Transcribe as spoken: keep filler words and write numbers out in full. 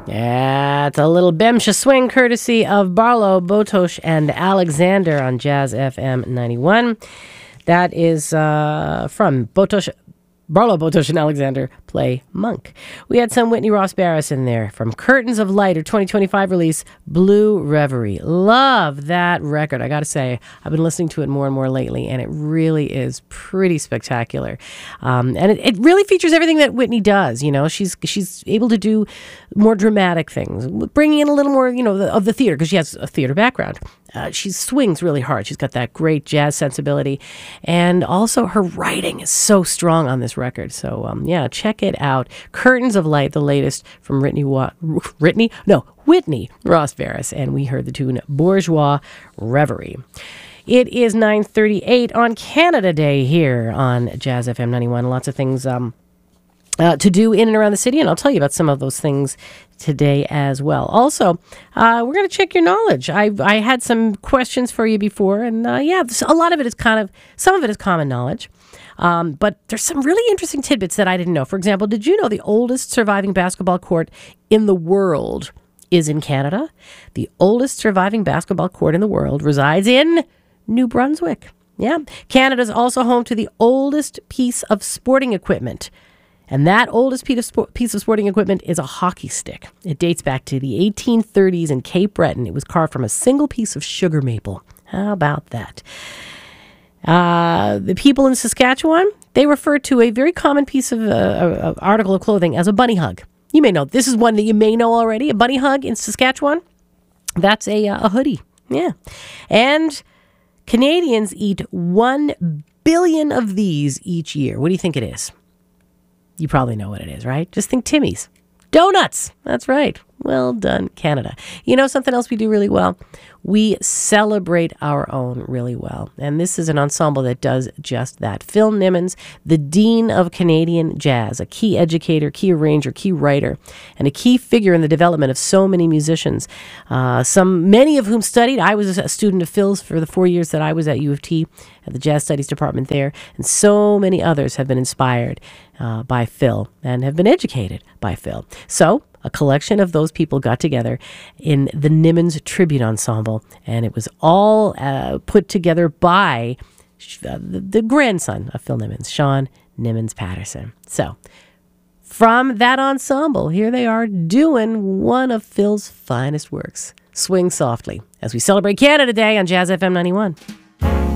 Yeah, it's a little Bemsha swing courtesy of Barlow, Botosh, and Alexander on Jazz F M ninety-one. That is uh, from Botosh, Barlow, Botosh, and Alexander play Monk. We had some Whitney Ross Barris in there from Curtains of Light, her twenty twenty-five release, Blue Reverie. Love that record. I got to say, I've been listening to it more and more lately, and it really is pretty spectacular. Um, and it, it really features everything that Whitney does. You know, she's she's able to do more dramatic things, bringing in a little more, you know, the, of the theater, because she has a theater background. Uh, she swings really hard. She's got that great jazz sensibility. And also her writing is so strong on this record. So, um, yeah, check it out. Curtains of Light, the latest from Whitney, Wa- Whitney? No, Whitney Ross Barris. And we heard the tune Bourgeois Reverie. It is nine thirty-eight on Canada Day here on Jazz F M ninety-one. Lots of things um, uh, to do in and around the city, and I'll tell you about some of those things today as well. Also, uh, we're going to check your knowledge. I I had some questions for you before, and uh, yeah, a lot of it is kind of, some of it is common knowledge. Um, but there's some really interesting tidbits that I didn't know. For example, did you know the oldest surviving basketball court in the world is in Canada? The oldest surviving basketball court in the world resides in New Brunswick. Yeah. Canada's also home to the oldest piece of sporting equipment. And that oldest piece of sporting equipment is a hockey stick. It dates back to the eighteen thirties in Cape Breton. It was carved from a single piece of sugar maple. How about that? Uh, the people in Saskatchewan, they refer to a very common piece of uh, article of clothing as a bunny hug. You may know, this is one that you may know already. A bunny hug in Saskatchewan, that's a, uh, a hoodie. Yeah. And Canadians eat one billion of these each year. What do you think it is? You probably know what it is, right? Just think Timmy's. Donuts. That's right. Well done, Canada. You know something else we do really well? We celebrate our own really well. And this is an ensemble that does just that. Phil Nimmons, the Dean of Canadian Jazz, a key educator, key arranger, key writer, and a key figure in the development of so many musicians. Uh, some, many of whom studied. I was a student of Phil's for the four years that I was at U of T, at the Jazz Studies Department there. And so many others have been inspired uh, by Phil and have been educated by Phil. So, a collection of those people got together in the Nimmons Tribute Ensemble, and it was all uh, put together by uh, the, the grandson of Phil Nimmons, Sean Nimmons Patterson. So, from that ensemble, here they are doing one of Phil's finest works, Swing Softly, as we celebrate Canada Day on Jazz F M ninety-one.